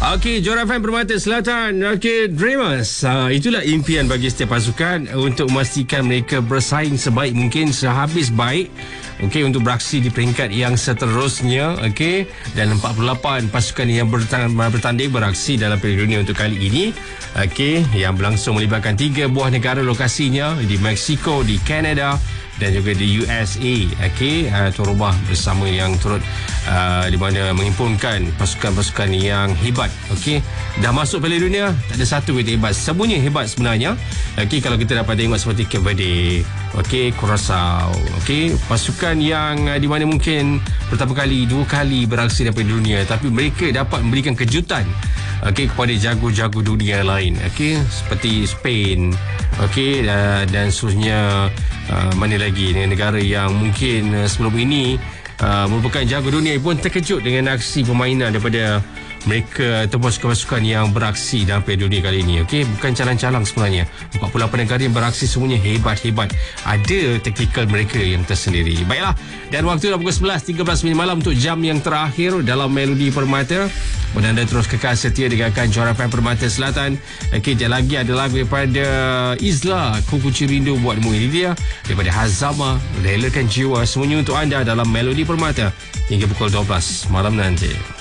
Okey, Johor FM Permata Selatan. Okey, Dreamers. Itulah impian bagi setiap pasukan untuk memastikan mereka bersaing sebaik mungkin, sehabis baik. Okey, untuk beraksi di peringkat yang seterusnya. Okey, dan 48 pasukan yang bertanding beraksi dalam Piala Dunia untuk kali ini. Okey, yang berlangsung melibatkan 3 buah negara lokasinya di Mexico, di Canada dan juga di USA. Okey, tuan rumah bersama yang turut di mana menghimpunkan pasukan-pasukan yang hebat. Okey, dah masuk Piala Dunia, tak ada satu yang hebat, semuanya hebat sebenarnya. Okey, kalau kita dapat tengok seperti Cape Verde, okey, Curaçao, okey, pasukan yang di mana mungkin pertama kali, 2 kali beraksi dalam Piala Dunia, tapi mereka dapat memberikan kejutan okey kepada jago-jago dunia lain. Okey, seperti Spain, okey, dan seterusnya. Mana lagi negara yang mungkin sebelum ini merupakan jago dunia pun terkejut dengan aksi permainan daripada mereka atau pasukan-pasukan yang beraksi dalam Piala Dunia kali ini. Okey, bukan calang-calang sebenarnya. 48 negara yang beraksi semuanya hebat-hebat. Ada taktikal mereka yang tersendiri. Baiklah, dan waktu dah pukul 11.13 malam untuk jam yang terakhir dalam Melodi Permata. Dan anda terus kekal setia dengarkan Johor FM Permata Selatan. Okey, sekejap lagi ada lagu daripada Izla, Ku Kunci Rindu Buatmu. Ini dia daripada Hazama, Relakan Jiwa. Semuanya untuk anda dalam Melodi Permata hingga pukul 12 malam nanti.